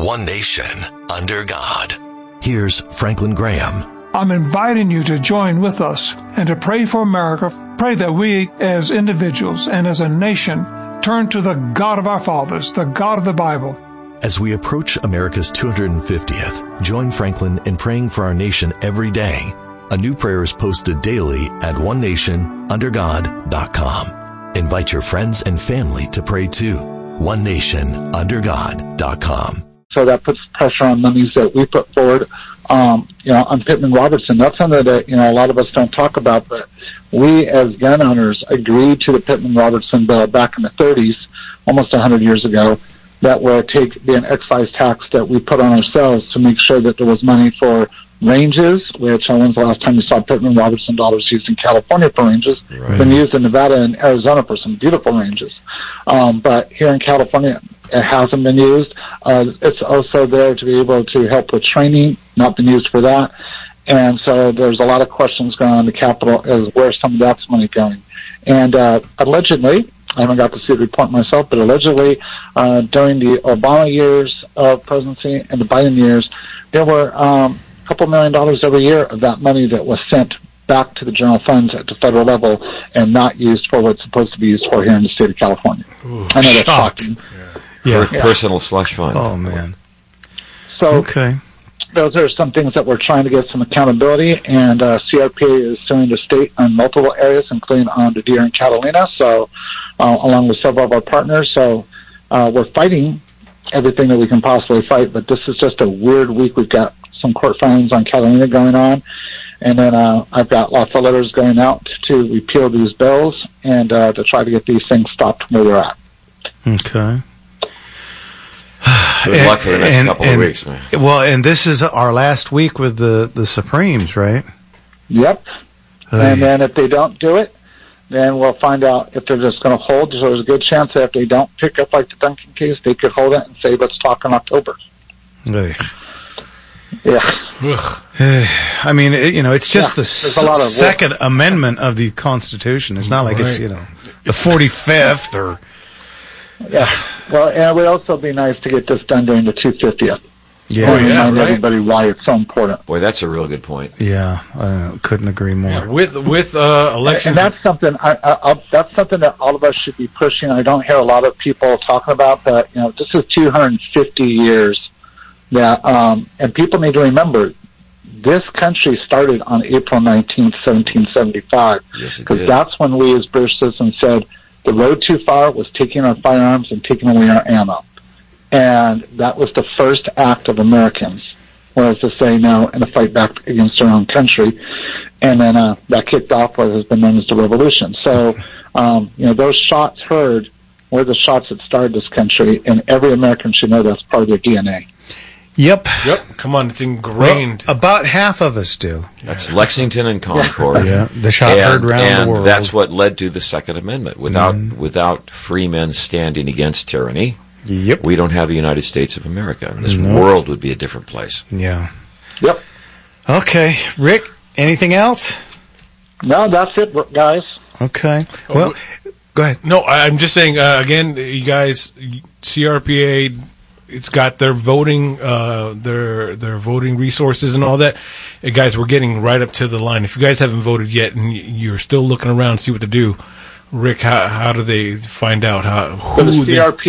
one nation, under God. Here's Franklin Graham. I'm inviting you to join with us and to pray for America. Pray that we as individuals and as a nation turn to the God of our fathers, the God of the Bible. As we approach America's 250th, join Franklin in praying for our nation every day. A new prayer is posted daily at onenationundergod.com. Invite your friends and family to pray too. onenationundergod.com. So that puts pressure on monies that we put forward, on Pittman Robertson. That's something that, a lot of us don't talk about, but we as gun owners agreed to the Pittman Robertson bill back in the 30s, almost 100 years ago, that would be an excise tax that we put on ourselves to make sure that there was money for ranges, which when's the last time you saw Pittman Robertson dollars used in California for ranges? Right. Been used in Nevada and Arizona for some beautiful ranges. But here in California, it hasn't been used. It's also there to be able to help with training, not been used for that. And so there's a lot of questions going on in the Capitol as where some of that's money going. And allegedly, I haven't got to see the report myself, but allegedly during the Obama years of presidency and the Biden years, there were a couple $1 million every year of that money that was sent back to the general funds at the federal level and not used for what's supposed to be used for here in the state of California. Ooh, I know that's shocking. Yeah. Personal slush fund. Oh, man. So okay. Those are some things that we're trying to get some accountability, and CRPA is suing the state on multiple areas, including on the deer in Catalina, so along with several of our partners. So we're fighting everything that we can possibly fight, but this is just a weird week. We've got some court filings on Catalina going on, and then I've got lots of letters going out to repeal these bills and to try to get these things stopped where they're at. Okay. Good luck for the next couple of weeks, man. Well, and this is our last week with the Supremes, right? Yep. And then if they don't do it, then we'll find out if they're just going to hold. So there's a good chance that if they don't pick up like the Duncan case, they could hold it and say, let's talk in October. Ugh. Yeah. I mean, it's just the Second Amendment of the Constitution. It's not like it's, the 45th or... Yeah. Well, and it would also be nice to get this done during the 250th. Yeah. Remind everybody why it's so important. Boy, that's a real good point. Yeah, couldn't agree more. Yeah, with elections, and that's something that's something that all of us should be pushing. I don't hear a lot of people talking about, but this is 250 years that, and people need to remember, this country started on April 19th, 1775. Yes, it because did. that's when we as British citizens said the road too far was taking our firearms and taking away our ammo. And that was the first act of Americans, was to say no and to fight back against their own country. And then that kicked off what has been known as the Revolution. So, those shots heard were the shots that started this country, and every American should know that's part of their DNA. Yep. Come on, it's ingrained. Well, about half of us do. That's Lexington and Concord. Yeah, the shot heard around the world. And that's what led to the Second Amendment. Without free men standing against tyranny, we don't have a United States of America. And this world would be a different place. Yeah. Yep. Okay. Rick, anything else? No, that's it, guys. Okay. Well, go ahead. No, I'm just saying, again, you guys, CRPA... It's got their voting, their voting resources and all that. Guys, we're getting right up to the line. If you guys haven't voted yet and you're still looking around to see what to do, Rick, how do they find out? Go to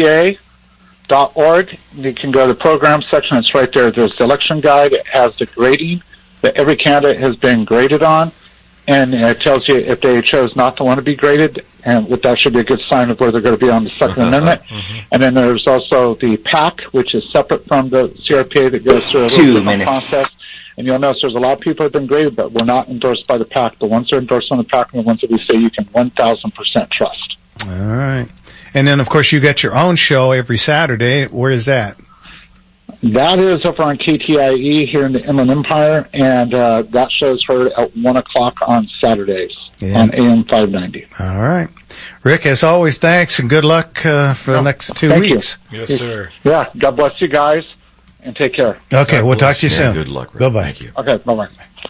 CRPA.org. You can go to the program section. It's right there. There's the election guide. It has the grading that every candidate has been graded on. And it tells you if they chose not to want to be graded, and that should be a good sign of where they're going to be on the Second Amendment. And then there's also the PAC, which is separate from the CRPA, that goes through a little different process. And you'll notice there's a lot of people that have been graded, but we're not endorsed by the PAC. The ones that are endorsed on the PAC are the ones that we say you can 1,000% trust. All right. And then, of course, you got your own show every Saturday. Where is that? That is over on KTIE here in the Inland Empire, and that show's heard at 1 o'clock on Saturdays on AM 590. All right. Rick, as always, thanks, and good luck for the next 2 weeks. Yes, sir. Yeah, God bless you guys, and take care. Okay, we'll talk to you soon. Good luck, Rick. Bye-bye. Thank you. Okay, bye-bye.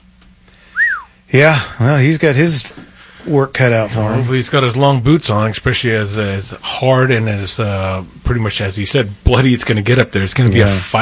Yeah, well, he's got his work cut out for him. Hopefully he's got his long boots on, especially as hard and as pretty much, as he said, bloody it's going to get up there. It's going to be a fight.